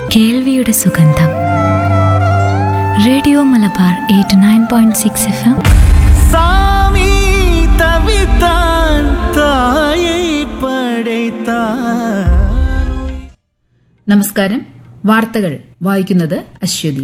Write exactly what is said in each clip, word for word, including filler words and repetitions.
കേൾവിയുടെ സുഗന്ധം. Radio Malabar eighty nine point six F M. നമസ്കാരം. വാർത്തകൾ വായിക്കുന്നത് അശ്വതി.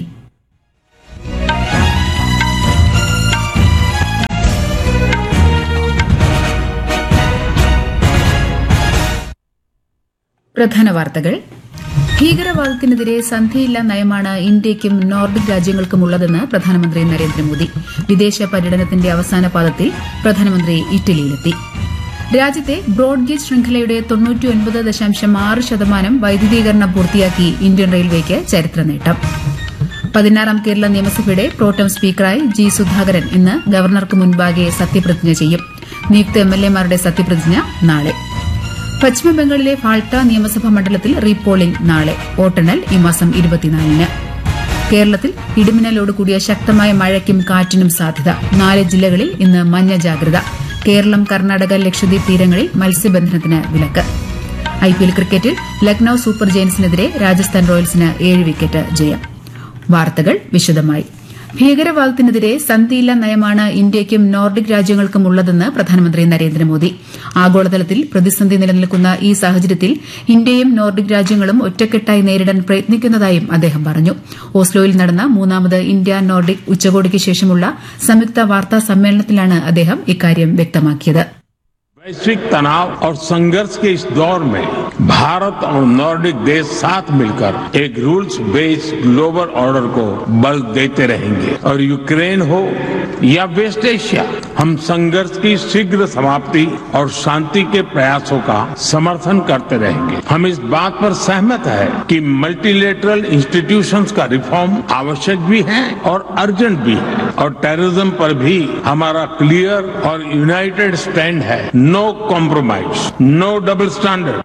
പ്രധാന വാർത്തകൾ. ഭീകരവാദത്തിനെതിരെ സന്ധിയില്ലാ നയമാണ് ഇന്ത്യയ്ക്കും നോർഡിക് രാജ്യങ്ങൾക്കുമുള്ളതെന്ന് പ്രധാനമന്ത്രി നരേന്ദ്രമോദി. വിദേശ പര്യടനത്തിന്റെ അവസാന പാദത്തിൽ പ്രധാനമന്ത്രി ഇറ്റലിയിലെത്തി. രാജ്യത്തെ ബ്രോഡ്ഗേജ് ശൃംഖലയുടെ തൊണ്ണൂറ്റിയൊൻപത് ദശാംശം ആറ് ശതമാനം വൈദ്യുതീകരണം പൂർത്തിയാക്കി ഇന്ത്യൻ റെയിൽവേക്ക് ചരിത്ര നേട്ടം. പതിനാറാം കേരള നിയമസഭയുടെ പ്രോട്ടം സ്പീക്കറായി ജി സുധാകരൻ ഇന്ന് ഗവർണർക്ക് മുൻപാകെ സത്യപ്രതിജ്ഞ ചെയ്യും. നിയുക്ത എംഎൽഎമാരുടെ സത്യപ്രതിജ്ഞ നാളെ. പശ്ചിമബംഗാളിലെ ഫാൾട്ട നിയമസഭാ മണ്ഡലത്തിൽ റീപോളിംഗ് നാളെ. വോട്ടെണ്ണൽ ഈ മാസം ഇരുപത്തിനാലിന്. കേരളത്തിൽ ഇടിമിന്നലോട് കൂടിയ ശക്തമായ മഴയ്ക്കും കാറ്റിനും സാധ്യത. നാല് ജില്ലകളിൽ ഇന്ന് മഞ്ഞ ജാഗ്രത. കേരളം, കർണാടക, ലക്ഷദ്വീപ് തീരങ്ങളിൽ മത്സ്യബന്ധനത്തിന് വിലക്ക്. ഐപിഎൽ ക്രിക്കറ്റിൽ ലക്നൌ സൂപ്പർ ജയന്റ്സിനെതിരെ രാജസ്ഥാൻ റോയൽസിന് ഏഴ് വിക്കറ്റ് ജയം. വാർത്തകൾ വിശദമായി. ഭീകരവാദത്തിനെതിരെ സന്ധിയില്ലാ നയമാണ് ഇന്ത്യയ്ക്കും നോർഡിക് രാജ്യങ്ങൾക്കും ഉള്ളതെന്ന് പ്രധാനമന്ത്രി നരേന്ദ്രമോദി. ആഗോളതലത്തിൽ പ്രതിസന്ധി നിലനിൽക്കുന്ന ഈ സാഹചര്യത്തിൽ ഇന്ത്യയും നോർഡിക് രാജ്യങ്ങളും ഒറ്റക്കെട്ടായി നേരിടാൻ പ്രയത്നിക്കുന്നതായും അദ്ദേഹം പറഞ്ഞു. ഓസ്ലോയിൽ നടന്ന മൂന്നാമത് ഇന്ത്യ നോർഡിക് ഉച്ചകോടിക്ക് ശേഷമുള്ള സംയുക്ത വാർത്താ സമ്മേളനത്തിലാണ് അദ്ദേഹം ഇക്കാര്യം വ്യക്തമാക്കിയത്. वैश्विक तनाव और संघर्ष के इस दौर में भारत और नॉर्डिक देश साथ मिलकर एक रूल्स बेस्ड ग्लोबल ऑर्डर को बल देते रहेंगे और यूक्रेन हो या वेस्ट एशिया, हम संघर्ष की शीघ्र समाप्ति और शांति के प्रयासों का समर्थन करते रहेंगे. हम इस बात पर सहमत है कि मल्टीलेटरल इंस्टीट्यूशंस का रिफॉर्म आवश्यक भी है और अर्जेंट भी है और टेररिज्म पर भी हमारा क्लियर और यूनाइटेड स्टैंड है. No compromise, no double standard.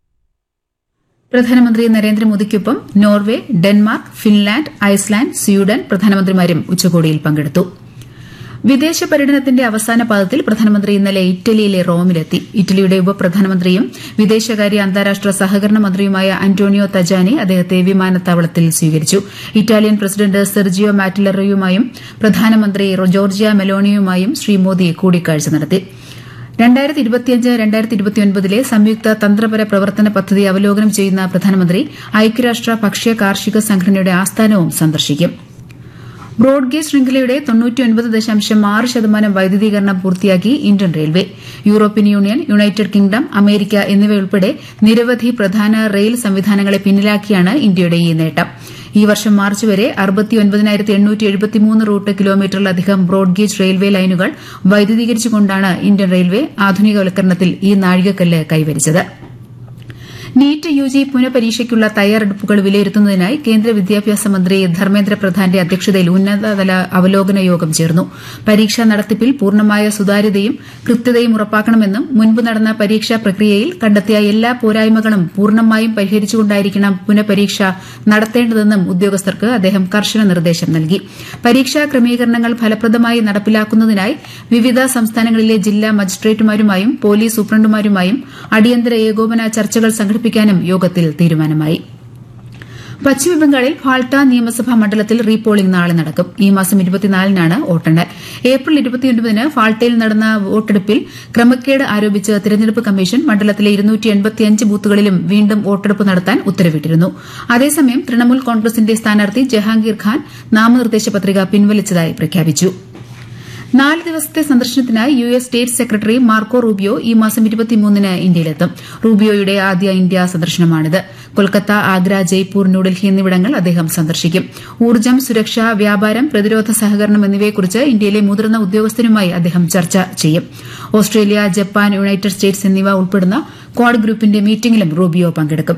പ്രധാനമന്ത്രി നരേന്ദ്രമോദിക്കൊപ്പം Norway, Denmark, Finland, Iceland, Sweden പ്രധാനമന്ത്രിമാരും ഉച്ചകോടിയിൽ പങ്കെടുത്തു. വിദേശ പര്യടനത്തിന്റെ അവസാന പാദത്തിൽ പ്രധാനമന്ത്രി ഇന്നലെ ഇറ്റലിയിലെ റോമിലെത്തി. ഇറ്റലിയുടെ ഉപപ്രധാനമന്ത്രിയും വിദേശകാര്യ അന്താരാഷ്ട്ര സഹകരണ മന്ത്രിയുമായ അന്റോണിയോ തജാനി അദ്ദേഹത്തെ വിമാനത്താവളത്തിൽ സ്വീകരിച്ചു. ഇറ്റാലിയൻ പ്രസിഡന്റ് സെർജിയോ മാറ്റിലറയുമായും പ്രധാനമന്ത്രി ജോർജിയ മെലോണിയുമായും ശ്രീ മോദി കൂടിക്കാഴ്ച നടത്തി. രണ്ടായിരത്തി ഇരുപത്തിയഞ്ച് രണ്ടായിരത്തി ഇരുപത്തിയൊൻപതിലെ സംയുക്ത തന്ത്രപര പ്രവർത്തന പദ്ധതി അവലോകനം ചെയ്യുന്ന പ്രധാനമന്ത്രി ഐക്യരാഷ്ട്ര ഭക്ഷ്യ കാർഷിക സംഘടനയുടെ ആസ്ഥാനവും സന്ദർശിക്കും. ബ്രോഡ്ഗേജ് ശൃംഖലയുടെ തൊണ്ണൂറ്റിയൊൻപത് ദശാംശം ആറ് ശതമാനം വൈദ്യുതീകരണം പൂർത്തിയാക്കി Indian railway. European union, United kingdom, America എന്നിവയുൾപ്പെടെ നിരവധി പ്രധാന റെയിൽ സംവിധാനങ്ങളെ പിന്നിലാക്കിയാണ് ഇന്ത്യയുടെ ഈ നേട്ടം. ഈ വർഷം മാർച്ച് വരെ അറുപത്തിയൊൻപതിനായിരത്തി എണ്ണൂറ്റി എഴുപത്തിമൂന്ന് റൂട്ട് കിലോമീറ്ററിലധികം ബ്രോഡ്ഗേജ് റെയിൽവേ ലൈനുകൾ വൈദ്യുതീകരിച്ചുകൊണ്ടാണ് ഇന്ത്യൻ റെയിൽവേ ആധുനികവൽക്കരണത്തിൽ ഈ നാഴികക്കല്ല് കൈവരിച്ചത്. നീറ്റ് യുജി പുനഃപരീക്ഷയ്ക്കുള്ള തയ്യാറെടുപ്പുകൾ വിലയിരുത്തുന്നതിനായി കേന്ദ്ര വിദ്യാഭ്യാസ മന്ത്രി ധർമ്മേന്ദ്ര പ്രധാന്റെ അധ്യക്ഷതയിൽ ഉന്നതതല അവലോകന യോഗം ചേർന്നു. പരീക്ഷാ നടത്തിപ്പിൽ പൂർണ്ണമായ സുതാര്യതയും കൃത്യതയും ഉറപ്പാക്കണമെന്നും മുൻപ് നടന്ന പരീക്ഷാ പ്രക്രിയയിൽ കണ്ടെത്തിയ എല്ലാ പോരായ്മകളും പൂർണ്ണമായും പരിഹരിച്ചുകൊണ്ടായിരിക്കണം പുനഃപരീക്ഷ നടത്തേണ്ടതെന്നും ഉദ്യോഗസ്ഥർക്ക് അദ്ദേഹം കർശന നിർദ്ദേശം നൽകി. പരീക്ഷാ ക്രമീകരണങ്ങൾ ഫലപ്രദമായി നടപ്പിലാക്കുന്നതിനായി വിവിധ സംസ്ഥാനങ്ങളിലെ ജില്ലാ മജിസ്ട്രേറ്റുമാരുമായും പോലീസ് സൂപ്രണ്ടുമാരുമായും അടിയന്തര ഏകോപന ചർച്ചകൾ സംഘടിപ്പിക്കും പ്പിക്കാനും യോഗത്തിൽ തീരുമാനമായി. പശ്ചിമബംഗാളിൽ ഫാൾട്ട നിയമസഭാ മണ്ഡലത്തിൽ റീപോളിംഗ് നാളെ നടക്കും. ഈ മാസം ഇരുപത്തിനാലിനാണ് വോട്ടെണ്ണൽ. ഏപ്രിൽ ഇരുപത്തിയൊൻപതിന് ഫാൾട്ടയിൽ നടന്ന വോട്ടെടുപ്പിൽ ക്രമക്കേട് ആരോപിച്ച് തെരഞ്ഞെടുപ്പ് കമ്മീഷൻ മണ്ഡലത്തിലെ ഇരുന്നൂറ്റി എൺപത്തിയഞ്ച് ബൂത്തുകളിലും വീണ്ടും വോട്ടെടുപ്പ് നടത്താൻ ഉത്തരവിട്ടിരുന്നു. അതേസമയം തൃണമൂൽ കോൺഗ്രസിന്റെ സ്ഥാനാർത്ഥി ജഹാംഗീർ ഖാൻ നാമനിർദ്ദേശ പത്രിക പിൻവലിച്ചതായി പ്രഖ്യാപിച്ചു. നാല് ദിവസത്തെ സന്ദർശനത്തിനായി U S state secretary Marco Rubio ഈ മാസം ഇരുപത്തിമൂന്നിന് ഇന്ത്യയിലെത്തും. റൂബിയോയുടെ ആദ്യ ഇന്ത്യ സന്ദർശനമാണിത്. കൊൽക്കത്ത, ആഗ്ര, ജയ്പൂർ, ന്യൂഡൽഹി എന്നിവിടങ്ങൾ അദ്ദേഹം സന്ദർശിക്കും. ഊർജ്ജം, സുരക്ഷ, വ്യാപാരം, പ്രതിരോധ സഹകരണം എന്നിവയെക്കുറിച്ച് ഇന്ത്യയിലെ മുതിർന്ന ഉദ്യോഗസ്ഥരുമായി അദ്ദേഹം ചർച്ച ചെയ്യും. ഓസ്ട്രേലിയ, ജപ്പാൻ, യുണൈറ്റഡ് സ്റ്റേറ്റ്സ് എന്നിവ ഉൾപ്പെടുന്ന ക്വാഡ് ഗ്രൂപ്പിന്റെ മീറ്റിംഗിലും റൂബിയോ പങ്കെടുക്കും.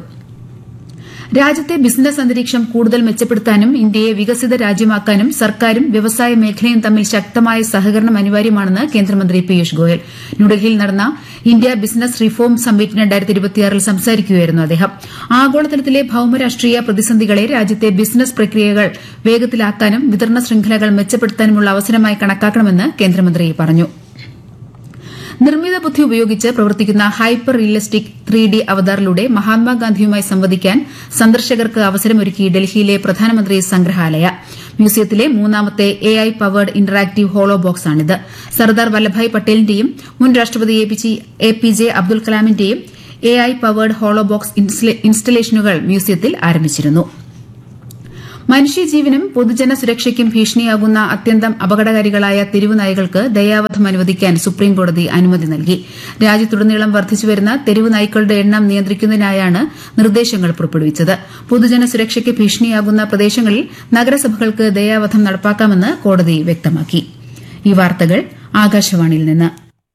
രാജ്യത്തെ ബിസിനസ് അന്തരീക്ഷം കൂടുതൽ മെച്ചപ്പെടുത്താനും ഇന്ത്യയെ വികസിത രാജ്യമാക്കാനും സർക്കാരും വ്യവസായ മേഖലയും തമ്മിൽ ശക്തമായ സഹകരണം അനിവാര്യമാണെന്ന് കേന്ദ്രമന്ത്രി പീയൂഷ് ഗോയൽ. ന്യൂഡൽഹിയിൽ നടന്ന ഇന്ത്യ ബിസിനസ് റിഫോം സമ്മിറ്റ് രണ്ടായിരത്തി ഇരുപത്തിയാറിൽ സംസാരിക്കുകയായിരുന്നു അദ്ദേഹം. ആഗോളതലത്തിലെ ഭൌമരാഷ്ട്രീയ പ്രതിസന്ധികളെ രാജ്യത്തെ ബിസിനസ് പ്രക്രിയകൾ വേഗത്തിലാക്കാനും വിതരണ ശൃംഖലകൾ മെച്ചപ്പെടുത്താനുമുള്ള അവസരമായി കണക്കാക്കണമെന്ന് കേന്ദ്രമന്ത്രി പറഞ്ഞു. നിർമ്മിത ബുദ്ധി ഉപയോഗിച്ച് പ്രവർത്തിക്കുന്ന ഹൈപ്പർ റിയലിസ്റ്റിക് ത്രീ ഡി അവതാറിലൂടെ മഹാത്മാഗാന്ധിയുമായി സംവദിക്കാൻ സന്ദർശകർക്ക് അവസരമൊരുക്കി ഡൽഹിയിലെ പ്രധാനമന്ത്രി സംഗ്രഹാലയ. മ്യൂസിയത്തിലെ മൂന്നാമത്തെ A I powered interactive hollow ബോക്സാണിത്. Sardar Vallabhbhai പട്ടേലിന്റെയും മുൻ രാഷ്ട്രപതി A P J Abdul കലാമിന്റെയും A I powered hollow box ഇൻസ്റ്റലേഷനുകൾ മ്യൂസിയത്തിൽ ആരംഭിച്ചിരുന്നു. മനുഷ്യജീവനും പൊതുജന സുരക്ഷയ്ക്കും ഭീഷണിയാകുന്ന അത്യന്തം അപകടകാരികളായ തെരുവുനായ്കൾക്ക് ദയാവധം അനുവദിക്കാൻ സുപ്രീംകോടതി അനുമതി നൽകി. രാജ്യത്തുടനീളം വർദ്ധിച്ചുവരുന്ന തെരുവുനായ്ക്കളുടെ എണ്ണം നിയന്ത്രിക്കുന്നതിനായാണ് നിർദ്ദേശങ്ങൾ പുറപ്പെടുവിച്ചത്. പൊതുജന സുരക്ഷയ്ക്ക് ഭീഷണിയാകുന്ന പ്രദേശങ്ങളിൽ നഗരസഭകൾക്ക് ദയാവധം നടപ്പാക്കാമെന്ന് കോടതി വ്യക്തമാക്കി. ഈ വാർത്തകൾ ആകാശവാണിയിൽ നിന്ന്.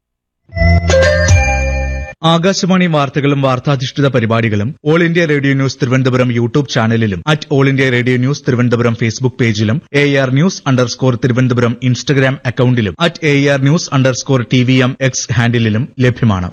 ആകാശവാണി വാർത്തകളും വാർത്താധിഷ്ഠിത പരിപാടികളും all India radio news Thiruvananthapuram YouTube ചാനലിലും at all India radio news Thiruvananthapuram Facebook പേജിലും A R news underscore Thiruvananthapuram Instagram അക്കൌണ്ടിലും at A R news underscore T V M X ഹാൻഡിലും ലഭ്യമാണ്.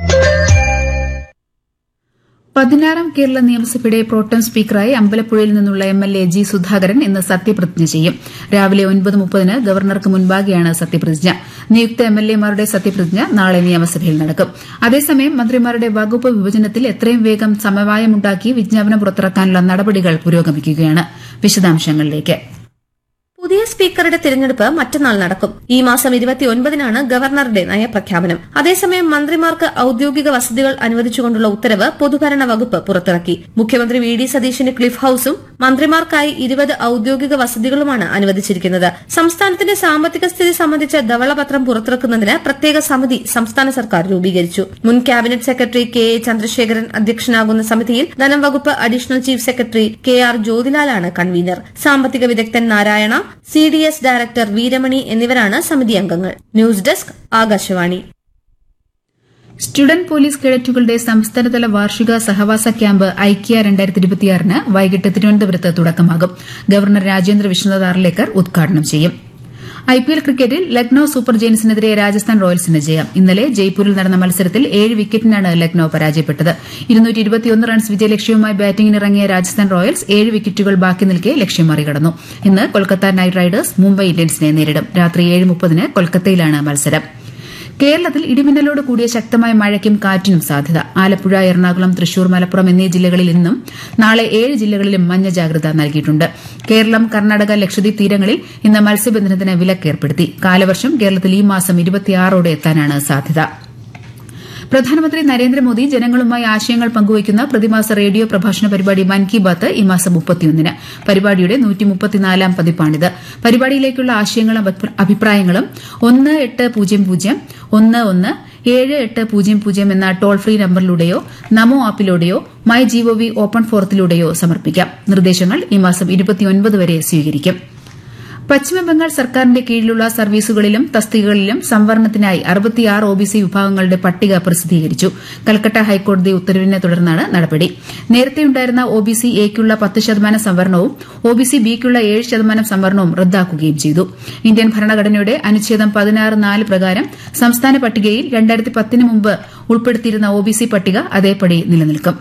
പതിനാറാം കേരള നിയമസഭയുടെ പ്രോട്ടം സ്പീക്കറായി അമ്പലപ്പുഴയിൽ നിന്നുള്ള M L A G Sudhakaran ഇന്ന് സത്യപ്രതിജ്ഞ ചെയ്യും. രാവിലെ ഒൻപത് മുപ്പതിന് ഗവർണർക്ക് മുൻപാകെയാണ് സത്യപ്രതിജ്ഞ. നിയുക്ത എം എൽ എമാരുടെ സത്യപ്രതിജ്ഞ നാളെ നിയമസഭയിൽ നടക്കും. അതേസമയം മന്ത്രിമാരുടെ വകുപ്പ് വിഭജനത്തിൽ എത്രയും വേഗം സമവായമുണ്ടാക്കി വിജ്ഞാപനം പുറത്തിറക്കാനുള്ള നടപടികൾ പുരോഗമിക്കുകയാണ്. വിശദാംശങ്ങളിലേക്ക്. പുതിയ സ്പീക്കറുടെ തിരഞ്ഞെടുപ്പ് മറ്റന്നാൾ നടക്കും. ഈ മാസം ഇരുപത്തിയൊൻപതിനാണ് ഗവർണറുടെ നയപ്രഖ്യാപനം. അതേസമയം മന്ത്രിമാർക്ക് ഔദ്യോഗിക വസതികൾ അനുവദിച്ചുകൊണ്ടുള്ള ഉത്തരവ് പൊതുഭരണ വകുപ്പ് പുറത്തിറക്കി. മുഖ്യമന്ത്രി വി ഡി സതീശന് ക്ലിഫ് ഹൌസും മന്ത്രിമാർക്കായി ഇരുപത് ഔദ്യോഗിക വസതികളുമാണ് അനുവദിച്ചിരിക്കുന്നത്. സംസ്ഥാനത്തിന്റെ സാമ്പത്തിക സ്ഥിതി സംബന്ധിച്ച ധവളപത്രം പുറത്തിറക്കുന്നതിന് പ്രത്യേക സമിതി സംസ്ഥാന സർക്കാർ രൂപീകരിച്ചു. മുൻ cabinet secretary K A Chandrasekharan അധ്യക്ഷനാകുന്ന സമിതിയിൽ ധനം വകുപ്പ് additional chief secretary K R ജ്യോതിലാലാണ് convener. സാമ്പത്തിക വിദഗ്ധൻ Narayana, C D S director Veeramani എന്നിവരാണ് സമിതി അംഗങ്ങൾ. News desk Akashvani. Student police കേഡറ്റുകളുടെ സംസ്ഥാനതല വാർഷിക സഹവാസ ക്യാമ്പ് ഐക്യ രണ്ടായിരത്തി ഇരുപത്തിയാറിന് വൈകിട്ട് തിരുവനന്തപുരത്ത് തുടക്കമാകും. ഗവർണർ രാജേന്ദ്ര വിശ്വനാഥ് ആർലേക്കർ ഉദ്ഘാടനം ചെയ്യും. ഐപിഎൽ ക്രിക്കറ്റിൽ ലക്നൌ സൂപ്പർ ജയൻസിനെതിരെ രാജസ്ഥാൻ റോയൽസിന് ജയം. ഇന്നലെ ജയ്പൂരിൽ നടന്ന മത്സരത്തിൽ ഏഴ് വിക്കറ്റിനാണ് ലക്നൌ പരാജയപ്പെട്ടത്. റൺസ് വിജയലക്ഷ്യവുമായി ബാറ്റിംഗിനിറങ്ങിയ രാജസ്ഥാൻ റോയൽസ് ഏഴ് വിക്കറ്റുകൾ ബാക്കി നിൽക്കെ ലക്ഷ്യം മറികടന്നു. ഇന്ന് കൊൽക്കത്ത നൈറ്റ് റൈഡേഴ്സ് മുംബൈ ഇന്ത്യൻസിനെ നേരിടും. രാത്രി ഏഴ് മുപ്പതിന് കൊൽക്കത്തയിലാണ് മത്സരം. കേരളത്തിൽ ഇടിമിന്നലോട് കൂടിയ ശക്തമായ മഴയ്ക്കും കാറ്റിനും സാധ്യത. ആലപ്പുഴ, എറണാകുളം, തൃശൂർ, മലപ്പുറം എന്നീ ജില്ലകളിൽ ഇന്നും നാളെ ഏഴ് ജില്ലകളിലും മഞ്ഞ ജാഗ്രത നൽകിയിട്ടുണ്ട്. കേരളം, കർണാടക, ലക്ഷദ്വീപ് തീരങ്ങളിൽ ഇന്ന് മത്സ്യബന്ധനത്തിന് വിലക്കേർപ്പെടുത്തി. കാലവർഷം കേരളത്തിൽ ഈ മാസം ഇരുപത്തിയാറോടെ എത്താനാണ് സാധ്യത. പ്രധാനമന്ത്രി നരേന്ദ്രമോദി ജനങ്ങളുമായി ആശയങ്ങൾ പങ്കുവയ്ക്കുന്ന പ്രതിമാസ റേഡിയോ പ്രഭാഷണ പരിപാടി മൻ കി ബാത്ത് ഈ മാസം മുപ്പത്തിയൊന്നിന്. പരിപാടിയുടെ നൂറ്റിമുപ്പത്തിനാലാം പതിപ്പാണിത്. പരിപാടിയിലേക്കുള്ള ആശയങ്ങളും അഭിപ്രായങ്ങളും ഒന്ന് എട്ട് പൂജ്യം പൂജ്യം ഒന്ന് ഒന്ന് ഏഴ് എട്ട് പൂജ്യം പൂജ്യം എന്ന toll free നമ്പറിലൂടെയോ Namo ആപ്പിലൂടെയോ my G O V open ഫോറത്തിലൂടെയോ സമർപ്പിക്കാം. നിർദ്ദേശങ്ങൾ ഈ മാസം ഇരുപത്തിയൊൻപത് വരെ സ്വീകരിക്കും. പശ്ചിമബംഗാൾ സർക്കാരിന്റെ കീഴിലുള്ള സർവീസുകളിലും തസ്തികകളിലും സംവരണത്തിനായി അറുപത്തിയാറ് ഒബിസി വിഭാഗങ്ങളുടെ പട്ടിക പ്രസിദ്ധീകരിച്ചു. കൽക്കട്ട ഹൈക്കോടതി ഉത്തരവിനെ തുടർന്നാണ് നടപടി. നേരത്തെയുണ്ടായിരുന്ന ഒബിസി എയ്ക്കുള്ള പത്ത് ശതമാനം സംവരണവും ഒബിസി ബിക്കുള്ള ഏഴ് ശതമാനം സംവരണവും റദ്ദാക്കുകയും ചെയ്തു. ഇന്ത്യൻ ഭരണഘടനയുടെ അനുച്ഛേദം പതിനാറ് നാല് പ്രകാരം സംസ്ഥാന പട്ടികയിൽ രണ്ടായിരത്തി പത്തിന് മുമ്പ് ഉൾപ്പെടുത്തിയിരുന്ന ഒബിസി പട്ടിക അതേപടി നിലനിൽക്കും.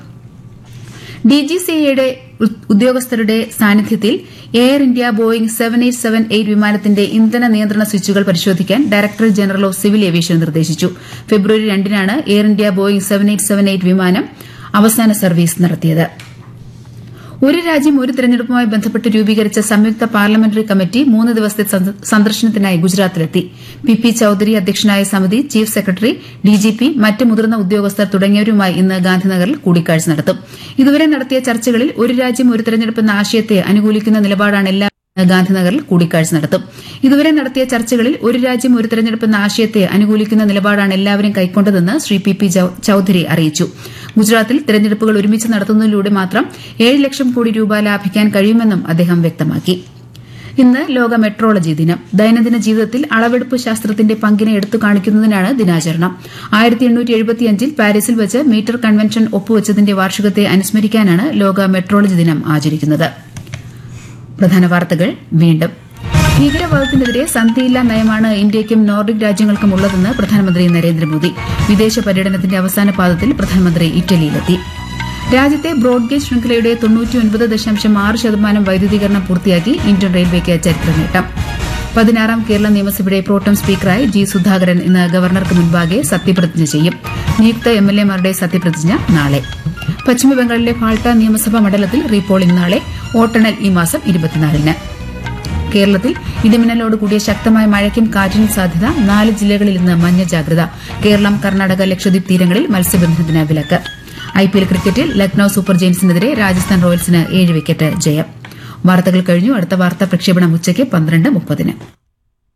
ഡിജിസിഎയുടെ ഉദ്യോഗസ്ഥരുടെ സാന്നിധ്യത്തിൽ air India Boeing seven eight seven eight വിമാനത്തിന്റെ ഇന്ധന നിയന്ത്രണ സ്വിച്ചുകൾ പരിശോധിക്കാൻ director general of civil aviation നിർദ്ദേശിച്ചു. ഫെബ്രുവരി രണ്ടിനാണ് air India Boeing seven eight seven eight വിമാനം അവസാന സർവീസ് നടത്തിയത്. ഒരു രാജ്യം ഒരു തെരഞ്ഞെടുപ്പുമായി ബന്ധപ്പെട്ട് രൂപീകരിച്ച സംയുക്ത പാർലമെന്ററി കമ്മിറ്റി മൂന്ന് ദിവസത്തെ സന്ദർശനത്തിനായി ഗുജറാത്തിലെത്തി. പി പി ചൌധരി അധ്യക്ഷനായ സമിതി ചീഫ് സെക്രട്ടറി, ഡിജിപി, മറ്റ് മുതിർന്ന ഉദ്യോഗസ്ഥർ തുടങ്ങിയവരുമായി ഇന്ന് ഗാന്ധിനഗറിൽ കൂടിക്കാഴ്ച നടത്തും. ഇതുവരെ നടത്തിയ ചർച്ചകളിൽ ഒരു രാജ്യം ഒരു തെരഞ്ഞെടുപ്പ് എന്ന ആശയത്തെ അനുകൂലിക്കുന്ന നിലപാടാണ് എല്ലാ ഗാന്ധിനഗറിൽ കൂടിക്കാഴ്ച നടത്തും. ഇതുവരെ നടത്തിയ ചർച്ചകളിൽ ഒരു രാജ്യം ഒരു തെരഞ്ഞെടുപ്പ് എന്ന ആശയത്തെ അനുകൂലിക്കുന്ന നിലപാടാണ് എല്ലാവരും കൈക്കൊണ്ടതെന്ന് ശ്രീ പി പി ചൌധരി അറിയിച്ചു. ഗുജറാത്തിൽ തെരഞ്ഞെടുപ്പുകൾ ഒരുമിച്ച് നടത്തുന്നതിലൂടെ മാത്രം ഏഴ് ലക്ഷം കോടി രൂപ ലാഭിക്കാൻ കഴിയുമെന്നും അദ്ദേഹം വ്യക്തമാക്കി. ഇന്ന് ലോക മെട്രോളജി ദിനം. ദൈനംദിന ജീവിതത്തിൽ അളവെടുപ്പ് ശാസ്ത്രത്തിന്റെ പങ്കിനെ എടുത്തു കാണിക്കുന്നതിനാണ് ദിനാചരണം. ആയിരത്തി എണ്ണൂറ്റി എഴുപത്തിയഞ്ചിൽ പാരീസിൽ വെച്ച് മീറ്റർ കൺവെൻഷൻ ഒപ്പുവച്ചതിന്റെ വാർഷികത്തെ അനുസ്മരിക്കാനാണ് ലോക മെട്രോളജി ദിനം ആചരിക്കുന്നത്. പ്രധാന വാർത്തകൾ വീണ്ടും. ഭീകരവാദത്തിനെതിരെ സന്ധിയില്ലാ നയമാണ് ഇന്ത്യയ്ക്കും നോർഡിക് രാജ്യങ്ങൾക്കും ഉള്ളതെന്ന് പ്രധാനമന്ത്രി നരേന്ദ്രമോദി. വിദേശ പര്യടനത്തിന്റെ അവസാന പാദത്തിൽ പ്രധാനമന്ത്രി ഇറ്റലിയിലെത്തി. രാജ്യത്തെ ബ്രോഡ്ഗേജ് ശൃംഖലയുടെ തൊണ്ണൂറ്റിയൊൻപത് ദശാംശം ആറ് ശതമാനം വൈദ്യുതീകരണം പൂർത്തിയാക്കി ഇന്ത്യൻ റെയിൽവേക്ക് ചരിത്ര നേട്ടം. പതിനാറാം കേരള നിയമസഭയുടെ പ്രോട്ടം സ്പീക്കറായി ജി സുധാകരൻ ഇന്ന് ഗവർണർക്ക് മുൻപാകെ സത്യപ്രതിജ്ഞ ചെയ്യും. നിയുക്ത എംഎൽഎമാരുടെ സത്യപ്രതിജ്ഞ നാളെ. പശ്ചിമബംഗാളിലെ ഫാൾട്ട നിയമസഭാ മണ്ഡലത്തിൽ റീപോളിംഗ് നാളെ. വോട്ടെണ്ണൽ ഈ മാസം ഇരുപത്തിനാലിന്. കേരളത്തിൽ ഇടിമിന്നലോട് കൂടിയ ശക്തമായ മഴയ്ക്കും കാറ്റിനും സാധ്യത. നാല് ജില്ലകളിൽ ഇന്ന് മഞ്ഞ ജാഗ്രത. കേരളം, കർണാടക, ലക്ഷദ്വീപ് തീരങ്ങളിൽ മത്സ്യബന്ധനത്തിന് വിലക്ക്. ഐപിഎൽ ക്രിക്കറ്റിൽ ലക്നൌ സൂപ്പർ ജയൻസിനെതിരെ രാജസ്ഥാൻ റോയൽസിന് ഏഴ് വിക്കറ്റ് ജയം. വാർത്തകൾ കഴിഞ്ഞു. അടുത്ത വാർത്താ പ്രക്ഷേപണം ഉച്ചയ്ക്ക് പന്ത്രണ്ട് മുപ്പതിന്.